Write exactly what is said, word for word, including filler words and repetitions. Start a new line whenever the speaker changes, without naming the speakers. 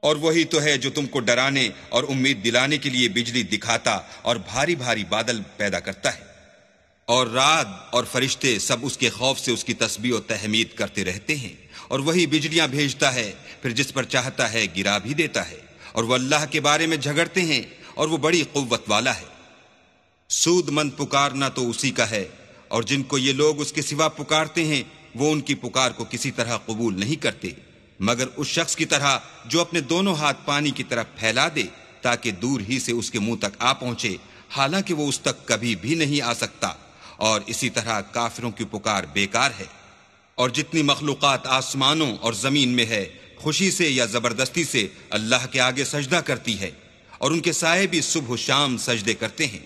और वही तो है जो तुमको डराने और उम्मीद दिलाने के लिए बिजली दिखाता और भारी भारी बादल पैदा करता है। और रात और फरिश्ते सब उसके खौफ से उसकी तस्बीह और तहमीद करते रहते हैं। और वही बिजलियां भेजता है, फिर जिस पर चाहता है गिरा भी देता है। और वह अल्लाह के बारे में झगड़ते हैं और वो बड़ी कुव्वत वाला है। सूदमंद पुकारना तो उसी का है, और जिनको ये लोग उसके सिवा पुकारते हैं वो उनकी पुकार को किसी तरह कबूल नहीं करते, मगर उस शख्स की तरह जो अपने दोनों हाथ पानी की तरफ फैला दे ताकि दूर ही से उसके मुंह तक आ पहुंचे, हालांकि वो उस तक कभी भी नहीं आ सकता। और इसी तरह काफिरों की पुकार बेकार है। और जितनी मखलूकात आसमानों और जमीन में है, खुशी से या जबरदस्ती से अल्लाह के आगे सजदा करती है, और उनके साए भी सुबह शाम सजदे करते हैं।